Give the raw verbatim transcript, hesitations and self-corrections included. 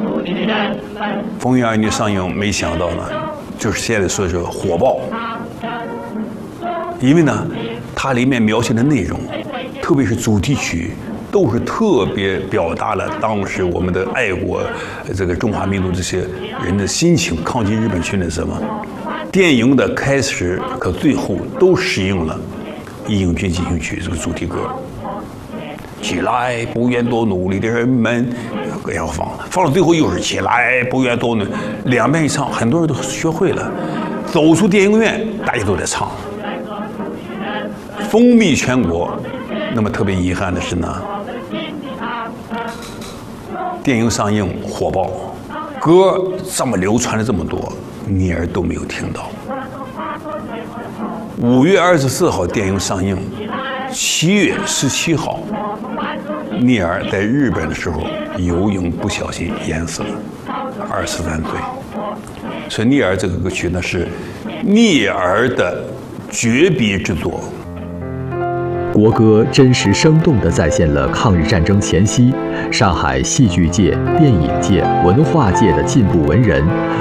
风云儿女上映，没想到呢，就是现在说是火爆。因为呢，它里面描写的内容，特别是主题曲，都是特别表达了当时我们的爱国这个中华民族这些人的心情，抗击日本侵略者嘛。电影的开始和最后都适应了《义勇军进行曲》这个主题歌。起来，不愿多努力的人们，要放，放到最后又是起来，不愿多努力，两遍一唱，很多人都学会了。走出电影院，大家都在唱，风靡全国。那么特别遗憾的是呢，电影上映火爆，歌这么流传了这么多，你儿都没有听到。五月二十四号电影上映，七月十七号。聂耳在日本的时候游泳不小心淹死了，二十三岁。所以聂耳这个歌曲呢是聂耳的绝笔之作。 国歌真实生动地再现了抗日战争前夕上海戏剧界、电影界、文化界的进步文人